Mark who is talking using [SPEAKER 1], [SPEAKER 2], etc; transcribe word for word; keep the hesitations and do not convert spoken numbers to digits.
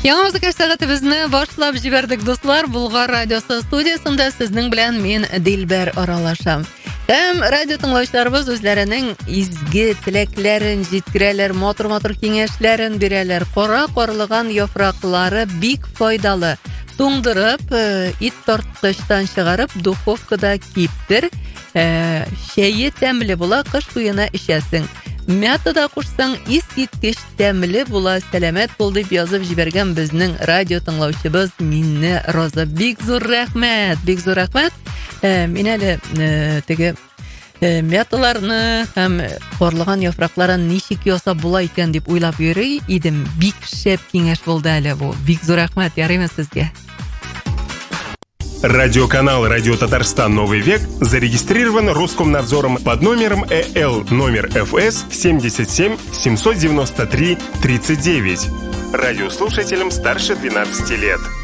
[SPEAKER 1] Яңа музыка сәгатебезне башлап җибәрдек, дуслар. Булгар радиосы студиясында сезнең белән мин Дилбәр аралашам. Һәм радио тыңлаучыларыбыз үзләренең изге теләкләрен җиткерәләр, матур-матур киңәшләрен бирәләр. Кара карлыган яфраклары бик файдалы. Туңдырып, ит тарткычтан чыгарып, духовкада киптер. Шәйе тәмле була, кыш буена эчәсең. Мята да кушсаң, искиткеч тәмле була. Сәламәт бул дип язып җибәргән безнең радио тыңлаучыбыз Минне Роза. Бик зур рәхмәт, бик зур рәхмәт. Мин әле теге мяталарны һәм карлыган яфракларын ничек ясап була икән дип уйлап йөри идем. Бик шәп киңәш булды әле бу. Бик зур рәхмәт, ярыймы сезгә?
[SPEAKER 2] Радиоканал «Радио Татарстан. Новый век» зарегистрирован Роскомнадзором под номером Э Л номер Ф С семьдесят семь семьсот девяносто три тридцать девять. Радиослушателям старше двенадцати лет.